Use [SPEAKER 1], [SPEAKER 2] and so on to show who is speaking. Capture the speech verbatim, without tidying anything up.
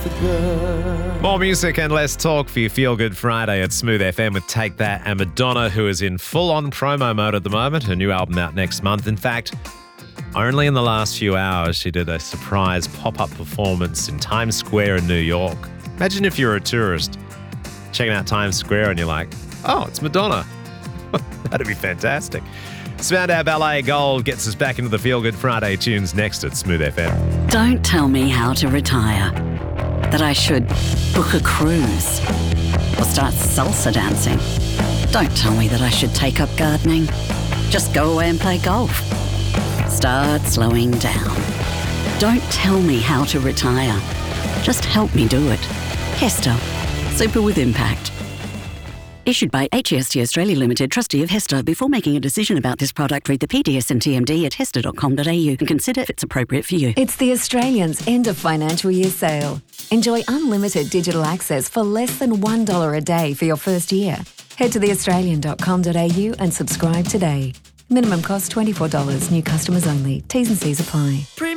[SPEAKER 1] Jessica.
[SPEAKER 2] More music and less talk for your Feel Good Friday at Smooth F M with Take That and Madonna, who is in full-on promo mode at the moment. Her new album out next month. In fact, only in the last few hours, she did a surprise pop-up performance in Times Square in New York. Imagine if you're a tourist checking out Times Square and you're like, oh, it's Madonna. That'd be fantastic. Spandau Ballet Gold gets us back into the Feel Good Friday tunes next at Smooth F M.
[SPEAKER 3] Don't tell me how to retire. That I should book a cruise or start salsa dancing. Don't tell me that I should take up gardening. Just go away and play golf. Start slowing down. Don't tell me how to retire. Just help me do it. Hester. Super with impact. Issued by H E S T Australia Limited, trustee of Hester. Before making a decision about this product, read the P D S and T M D at hester dot com dot a u and consider if it's appropriate for you.
[SPEAKER 4] It's the Australians' end of financial year sale. Enjoy unlimited digital access for less than one dollar a day for your first year. Head to the australian dot com dot a u and subscribe today. Minimum cost twenty-four dollars. New customers only. T's and C's apply.